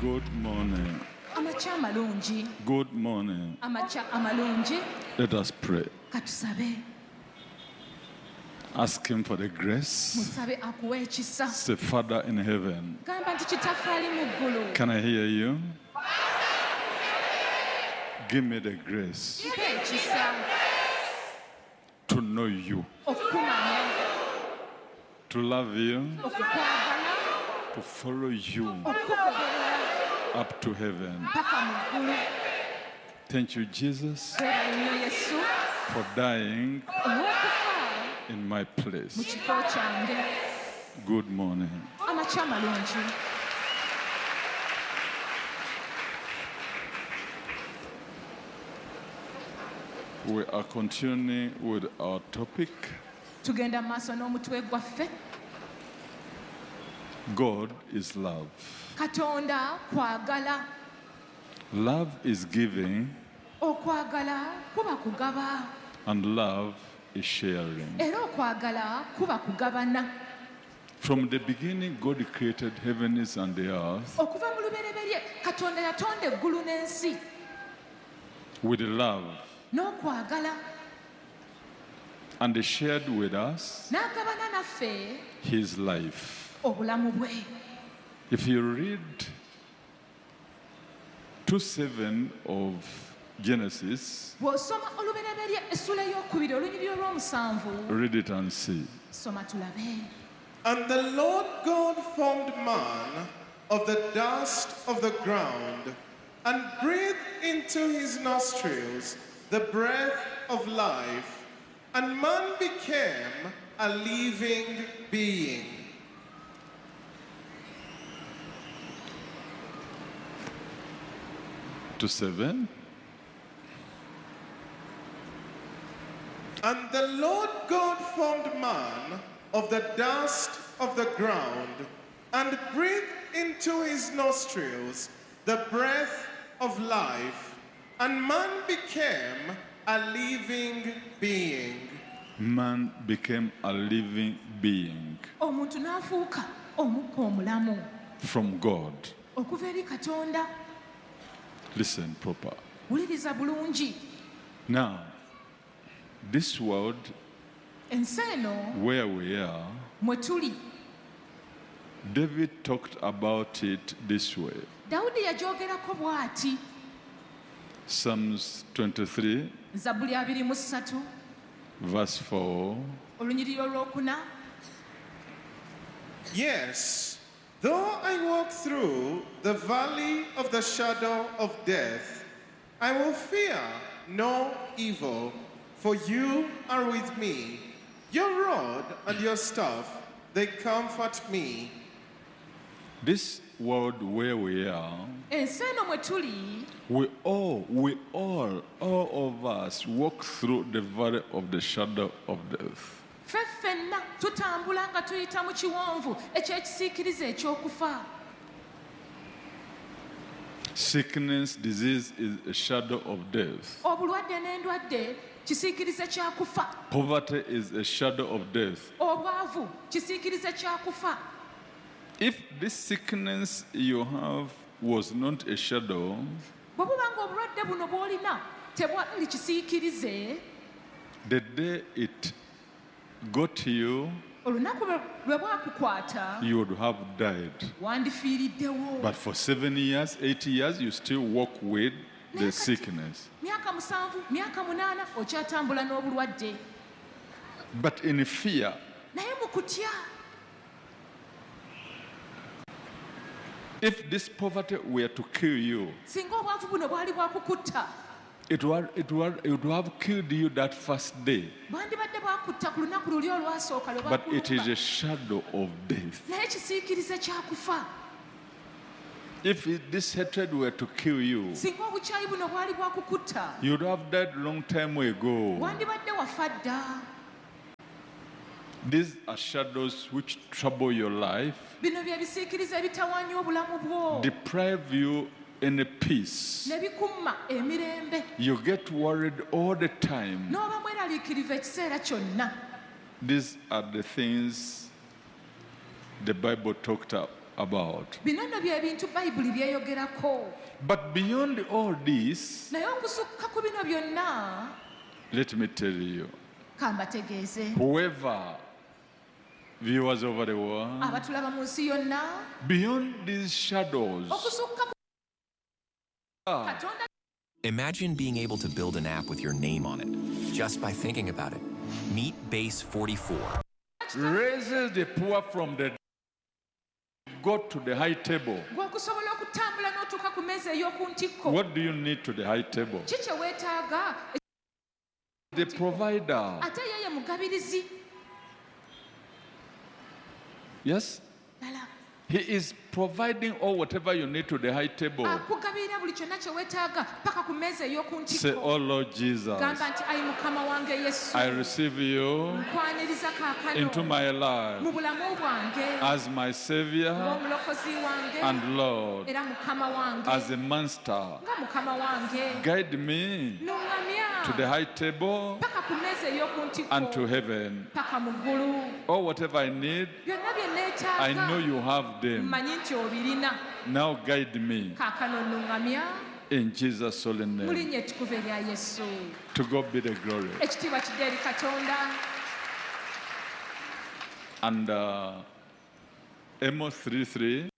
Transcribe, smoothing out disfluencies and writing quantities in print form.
Good morning. Amacha amalungi. Good morning. Amacha amalungi. Let us pray. Katusabe. Ask him for the grace. Musabe akuwe ekisa. Say, Father in heaven. Gamba nti kitaffe ali mu ggulu. Can I hear you? Give me the grace Mpa ekisa. to know you, Okukumanya. to love you, Okukwagala. to follow you Okukugoberera. up to heaven. Paka mu ggulu. Thank you, Jesus, Twebale nnyo Yesu. for dying Olw'okufa in my mu place. kifo kyange. Good morning. Amacha amalungi. We are continuing with our topic, Tugenda mu maaso n'omutwe gwaffe. God is love. Katonda kwagala. Love is giving Okwagala kuba kugaba. and love is sharing. Era okwagala kuba kugabana. From the beginning, God created heavens and the earth Okuva mu lubereberye Katonda yatonda eggulu n'ensi with love n'okwagala and he shared with us n'agabana naffe his life. obulamu bwe. If you read 2:7 of Genesis, Bw'osoma olubereberye essula ey'okubiri olunyiriri olw'omusanvu read it and see. soma tulabe. And the Lord God formed man of the dust of the ground and breathed into his nostrils the breath of life, and man became a living being. To 7. And the Lord God formed man of the dust of the ground and breathed into his nostrils the breath of life, and man became a living being. Man became a living being Omuntu n'afuuka omukka omulamu from God. okuva eri Katonda. Listen proper. Wuliriza bulungi. Now, this world Ensi eno where we are, mwe tuli. David talked about it this way. Dawudi yagyogerako bw'ati. Psalms 23, Zabbuli 23 verse 4. olunyiriri olwokuna. Yes, though I walk through the valley of the shadow of death, I will fear no evil, for you are with me. Your rod and your staff, they comfort me. This world where we are, Ensi eno mwe tuli we all of us walk through the valley of the shadow of death. ffe ffenna tutambula nga tuyita mu kiwonvu eky'ekisiikirize eky'okufa. Sickness, disease is a shadow of death. Obulwadde n'endwadde kisiikirize kya kufa. Poverty is a shadow of death. Obwavu kisiikirize kya kufa. If this sickness you have was not a shadow, bwe buba ng'obulwadde buno bw'olina tebwali kisiikirize, the day it got you, olunaku lwe bwakukwata you would have died. wandifiiriddewo. But for 7 years, 8 years, you still walk with the Naye kati, sickness. myaka 7 myaka 8 okyatambula n'obulwadde. But in fear, Naye mu kutya, if this poverty were to kill you, singa obwavu buno bwali bwakukutta, it would have killed you that first day. bwandibadde bwakutta ku lunaku luli olwasooka lwe But it is bakulumba. a shadow of death. Naye kisiikirize kya kufa. If this hatred were to kill you, Singa obukyayi buno bwali bwakukutta, you would have died long time ago. wandibadde wafa dda. These are shadows which trouble your life, Bino bye bisiikirize ebitawaanya obulamu bwo, deprive you any peace. ne bikumma emirembe, You get worried all the time. n'oba mweraliikirivu ekiseera kyonna. These are the things the Bible talked about. bino nno bye bintu bayibuli byeyogerako. But beyond all this, Naye okusukka ku bino byonna let me tell you, kambategeeze whoever viewers over the world, abatulaba mu nsi yonna beyond these shadows, okusukka ku Katonda. Imagine being able to build an app with your name on it just by thinking about it. Meet Base 44. raises the poor from the go to the high table. Gw'okusobola okutambula n'otuuka ku mmeeza ey'oku ntikko. What do you need to the high table? Ki kye weetaaga? The provider. Ate ye mugabirizi. Yes? Lala. He is providing all whatever you need to the high table. Akugabirira buli kyonna kye weetaaga paka ku mmeeza ey'oku Say, ntikko. oh Lord Jesus, Gamba nti ayi Mukama wange Yesu. I receive you Nkwaniriza kaakano into my life mu bulamu bwange as my Savior ng'omulokozi wange and Lord, era Mukama wange as a master. nga Mukama wange. Guide me Nuŋŋamya to the high table paka ku mmeeza ey'oku ntikko and to heaven. paka mu ggulu. All whatever I need, Byonna bye I know neetaaga you have them. mmanyi nti obirina. Now guide me Kaakano nuŋŋamya in Jesus' holy mu name. linnya ettukuvu erya Yesu. To God be the glory. Ekitiibwa kidde eri Katonda. And Amos 3:3.